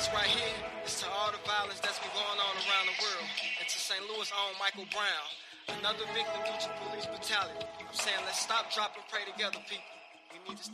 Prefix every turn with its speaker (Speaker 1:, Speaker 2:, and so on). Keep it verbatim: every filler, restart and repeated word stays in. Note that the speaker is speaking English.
Speaker 1: This right here is to all the violence that's been going on around the world, and to Saint Louis' own Michael Brown, another victim due to police brutality. I'm saying let's stop, drop, and pray together, people. We need to